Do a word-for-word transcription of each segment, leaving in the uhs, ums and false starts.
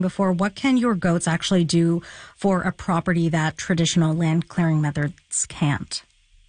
before, what can your goats actually do for a property that traditional land clearing methods can't?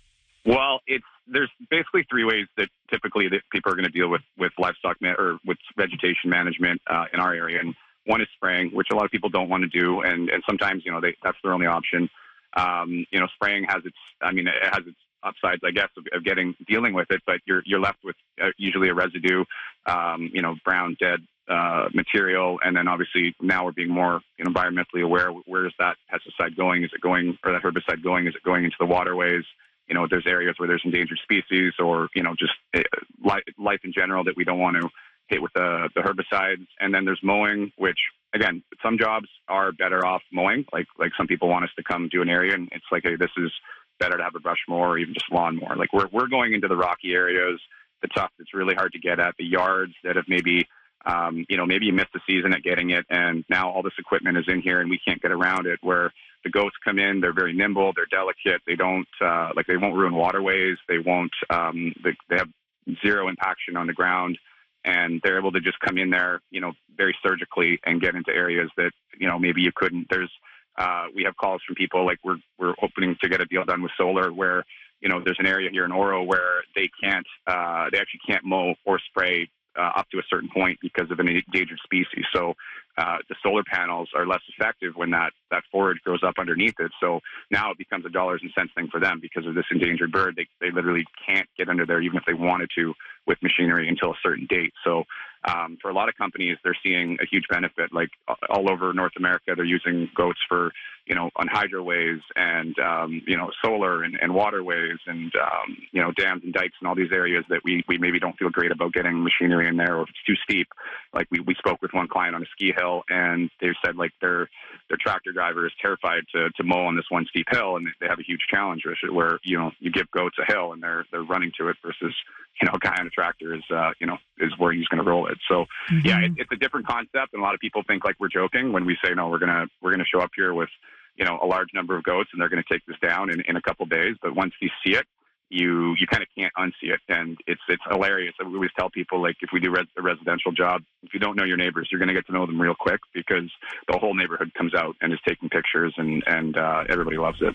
Well, it's there's basically three ways that typically that people are going to deal with with livestock ma- or with vegetation management uh, in our area. And one is spraying, which a lot of people don't want to do, and and sometimes you know they, that's their only option. Um, you know, spraying has its, I mean, it has its upsides, I guess, of, of getting dealing with it, but you're you're left with uh, usually a residue, um, you know, brown dead uh, material, and then obviously now we're being more you know, environmentally aware. Where is that pesticide going? Is it going, or that herbicide going? Is it going into the waterways? You know, there's areas where there's endangered species, or you know, just uh, life, life in general that we don't want to hit with the the herbicides. And then there's mowing, which again, some jobs are better off mowing. Like like some people want us to come do an area, and it's like, hey, this is better to have a brush mower or even just lawn mower. Like we're we're going into the rocky areas, the tough that's really hard to get at, the yards that have maybe um, you know maybe you missed the season at getting it, and now all this equipment is in here and we can't get around it. Where the goats come in, they're very nimble, they're delicate, they don't uh, like they won't ruin waterways, they won't um, they, they have zero impaction on the ground, and they're able to just come in there, you know, very surgically and get into areas that you know maybe you couldn't. There's Uh, we have calls from people like we're we're hoping to get a deal done with solar where, you know, there's an area here in Oro where they can't, uh, they actually can't mow or spray uh, up to a certain point because of an endangered species. So uh, the solar panels are less effective when that, that forage grows up underneath it. So now it becomes a dollars and cents thing for them because of this endangered bird. They, they literally can't get under there even if they wanted to with machinery until a certain date. So um, for a lot of companies, they're seeing a huge benefit. Like all over North America, they're using goats for, you know, on hydroways and, um, you know, solar and, and waterways and, um, you know, dams and dikes and all these areas that we, we maybe don't feel great about getting machinery in there, or if it's too steep. Like we, we spoke with one client on a ski hill, and they said like their their tractor driver is terrified to, to mow on this one steep hill, and they have a huge challenge where, you know, you give goats a hill and they're they're running to it versus, you know, a guy on a tractor is, uh, you know, is where he's going to roll it. So, mm-hmm. yeah, it, it's a different concept, and a lot of people think like we're joking when we say, no, we're going to we're going to show up here with, you know, a large number of goats, and they're going to take this down in, in a couple days. But once you see it, you you kind of can't unsee it, and it's it's hilarious. We always tell people, like, if we do res- a residential job, if you don't know your neighbors, you're going to get to know them real quick because the whole neighborhood comes out and is taking pictures, and and uh, everybody loves it.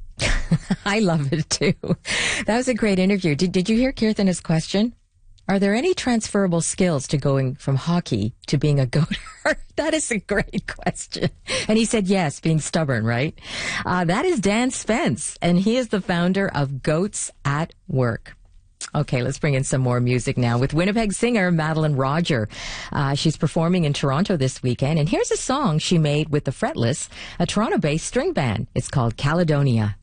I love it too. That was a great interview. Did Did you hear Kirthana's question? Are there any transferable skills to going from hockey to being a goater? That is a great question. And he said yes, being stubborn, right? Uh, that is Dan Spence, and he is the founder of Goats at Work. Okay, let's bring in some more music now with Winnipeg singer Madeline Roger. Uh, she's performing in Toronto this weekend, and here's a song she made with the Fretless, a Toronto-based string band. It's called Caledonia.